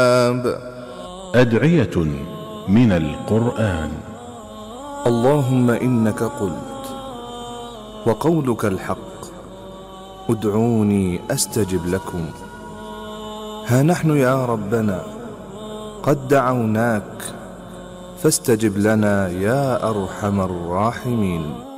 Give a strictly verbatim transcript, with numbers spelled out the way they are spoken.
أدعية من القرآن. اللهم إنك قلت وقولك الحق، ادعوني أستجب لكم. ها نحن يا ربنا قد دعوناك فاستجب لنا يا أرحم الراحمين.